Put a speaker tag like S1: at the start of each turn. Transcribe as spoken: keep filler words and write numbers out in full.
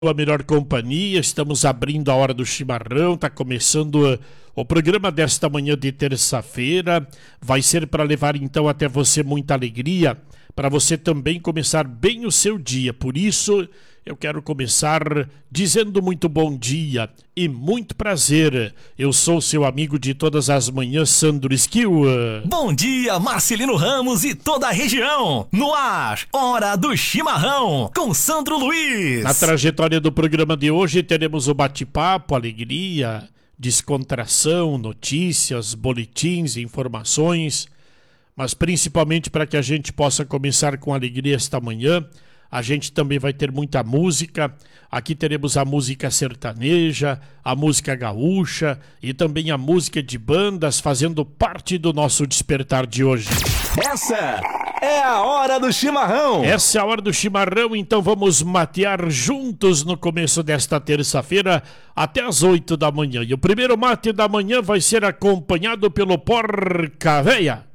S1: A melhor companhia, estamos abrindo a hora do chimarrão, tá começando o programa desta manhã de terça-feira, vai ser para levar então até você muita alegria, para você também começar bem o seu dia. Por isso eu quero começar dizendo muito bom dia e muito prazer. Eu sou seu amigo de todas as manhãs, Sandro Esquil.
S2: Bom dia, Marcelino Ramos e toda a região. No ar, Hora do Chimarrão, com Sandro Luiz.
S1: Na trajetória do programa de hoje teremos o bate-papo, alegria, descontração, notícias, boletins, informações, mas principalmente para que a gente possa começar com alegria esta manhã. A gente também vai ter muita música. Aqui teremos a música sertaneja, a música gaúcha e também a música de bandas fazendo parte do nosso despertar de hoje.
S2: Essa é a Hora do Chimarrão.
S1: Essa é a Hora do Chimarrão, então vamos matear juntos no começo desta terça-feira até as oito da manhã. E o primeiro mate da manhã vai ser acompanhado pelo Porca Véia.